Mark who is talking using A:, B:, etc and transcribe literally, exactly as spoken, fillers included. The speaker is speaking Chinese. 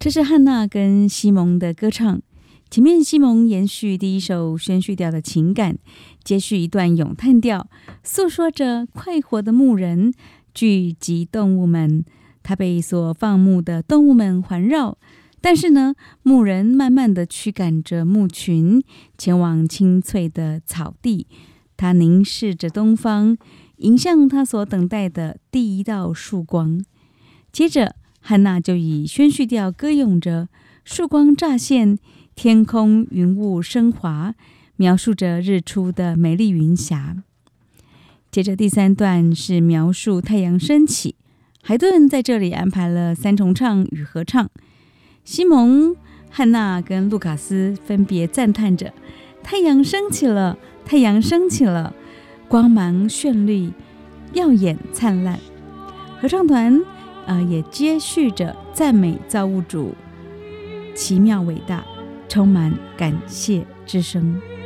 A: 这是汉娜跟西蒙的歌唱。前面西蒙延续第一首宣叙调的情感，接续一段咏叹调，诉说着快活的牧人聚集动物们，他被所放牧的动物们环绕，但是呢，牧人慢慢地驱赶着牧群前往青翠的草地。他凝视着东方，迎向他所等待的第一道曙光。接着汉娜就以宣叙调歌咏着曙光乍现，天空云雾升华，描述着日出的美丽云霞。接着第三段是描述太阳升起，海顿在这里安排了三重唱与合唱。西蒙、汉娜跟路卡斯分别赞叹着太阳升起了，太阳升起了，光芒绚丽，耀眼灿烂。合唱团呃，也接续着赞美造物主奇妙伟大，充满感谢之声。